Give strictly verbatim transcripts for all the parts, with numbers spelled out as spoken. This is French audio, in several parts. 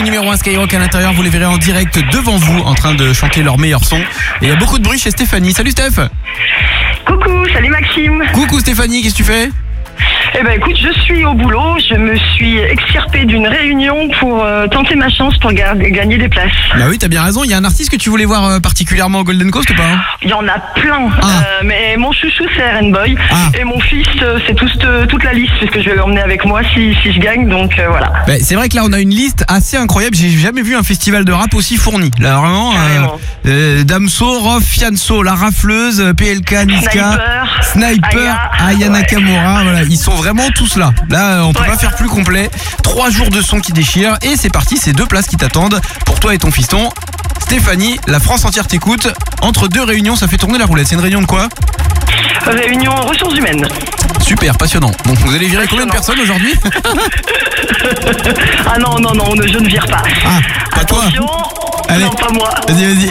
Numéro un Skyrock à l'intérieur, vous les verrez en direct devant vous en train de chanter leur meilleur son. Et il y a beaucoup de bruit chez Stéphanie. Salut Steph. Coucou, salut Maxime. Coucou Stéphanie, qu'est-ce que tu fais ? Eh ben écoute, je suis au boulot, je me suis extirpée d'une réunion pour euh, tenter ma chance pour ga- gagner des places. Bah oui, t'as bien raison. Il y a un artiste que tu voulais voir euh, particulièrement au Golden Coast ou pas ? Il y en a plein, Ah. euh, mais mon chouchou c'est R and Boy Ah. et mon fils euh, c'est tout, euh, toute la liste puisque je vais l'emmener avec moi si, si je gagne, donc euh, voilà. Bah, c'est vrai que là on a une liste assez incroyable. J'ai jamais vu un festival de rap aussi fourni. Là vraiment, euh, Carrément. euh, Damso, Rof, Fianso, La Rafleuse, P L K, Niska, Sniper, Sniper, Aya. Aya Ouais. Nakamura. Voilà, ils sont vraiment tous là. Là, on peut Ouais. pas faire plus complet. Trois jours de son qui déchirent et c'est parti. C'est deux places qui t'attendent pour toi et ton fiston. Stéphanie, la France entière t'écoute. Entre deux réunions, ça fait tourner la roulette. C'est une réunion de quoi ? Réunion ressources humaines. Super, passionnant. Donc vous allez virer combien de personnes aujourd'hui ? Ah non, non, non, je ne vire pas. Ah, pas toi. Attention, Allez. non pas moi. Vas-y, vas-y.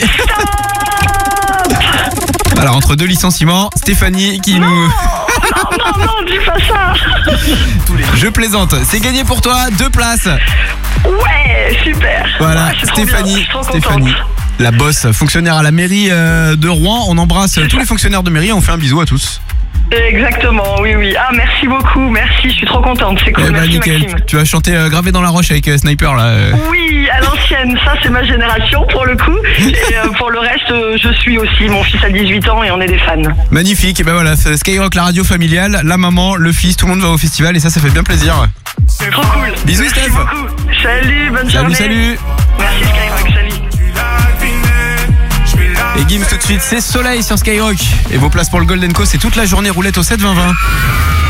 Alors, entre deux licenciements, Stéphanie qui nous... Non, non, non, dis pas ça. Je plaisante. C'est gagné pour toi, deux places. Ouais, super. Voilà, Ouais, je suis trop bien, je Stéphanie, suis trop contente. Stéphanie, la boss, fonctionnaire à la mairie euh, de Rouen. On embrasse tous les fonctionnaires de mairie et on fait un bisou à tous. Exactement, oui, oui. Ah, merci beaucoup, merci, je suis trop contente, c'est cool, Eh ben, merci nickel. Maxime. Tu vas chanter euh, Gravé dans la roche avec euh, Sniper là. euh. Oui, à l'ancienne, ça c'est ma génération pour le coup. Et euh, pour le reste, euh, je suis aussi, mon fils a dix-huit ans et on est des fans. Magnifique. Et ben voilà, c'est Skyrock, la radio familiale, la maman, le fils, tout le monde va au festival et ça, ça fait bien plaisir. C'est trop cool. Bisous, merci Steph. beaucoup. Salut, bonne Salut, journée. salut. Merci Skyrock, salut. Et Gims tout de suite, c'est Soleil sur Skyrock. Et vos places pour le Golden Coast, c'est toute la journée roulette au sept vingt vingt.